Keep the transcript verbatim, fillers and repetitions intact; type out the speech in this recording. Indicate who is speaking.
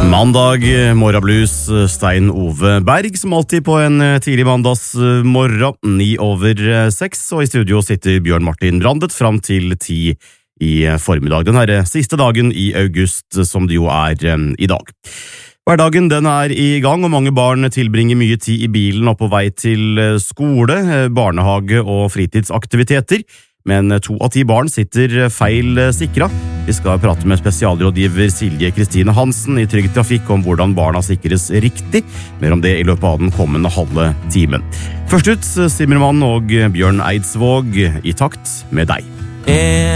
Speaker 1: Mandag, morgenblues, Stein Ove Berg, som alltid på en tidlig mandagsmorgen, ni over seks, og i studio sitter Bjørn Martin Brandet fram til ti i formiddag, den her siste dagen i august, som det jo er i dag. Hverdagen den er i gang, og mange barn tilbringer mye tid i bilen og på vei til skole, barnehage og fritidsaktiviteter, men to av ti barn sitter feil sikra. Vi skal prate med spesialrådgiver Silje Kristine Hansen i Trygg Trafikk om hvordan barna sikres riktig, mer om det i løpet av den kommende halve timen. Først ut, Simmermann og Bjørn Eidsvåg, i takt med deg.